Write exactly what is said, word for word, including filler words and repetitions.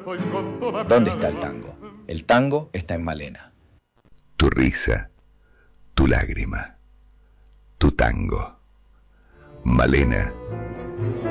¿Dónde está el tango? El tango está en Malena. Tu risa, tu lágrima, tu tango. Malena